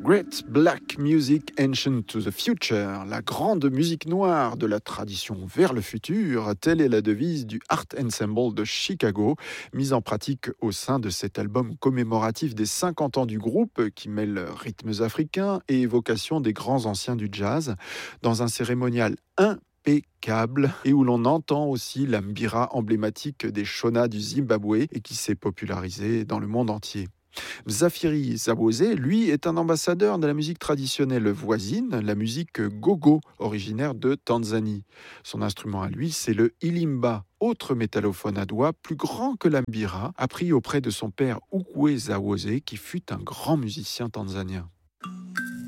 Great Black Music Ancient to the Future, la grande musique noire de la tradition vers le futur, telle est la devise du Art Ensemble de Chicago, mise en pratique au sein de cet album commémoratif des 50 ans du groupe qui mêle rythmes africains et évocation des grands anciens du jazz, dans un cérémonial impeccable et où l'on entend aussi la mbira emblématique des Shona du Zimbabwe et qui s'est popularisée dans le monde entier. Mzafiri Zawose, lui, est un ambassadeur de la musique traditionnelle voisine, la musique gogo, originaire de Tanzanie. Son instrument à lui, c'est le ilimba, autre métallophone à doigts plus grand que la mbira, appris auprès de son père Ukwe Zawose, qui fut un grand musicien tanzanien.